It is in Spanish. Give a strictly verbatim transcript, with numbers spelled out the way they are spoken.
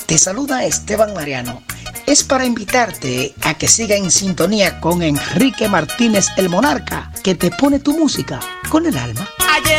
Te saluda Esteban Mariano. Es para invitarte a que siga en sintonía con Enrique Martínez el Monarca, que te pone tu música con el alma. Ayer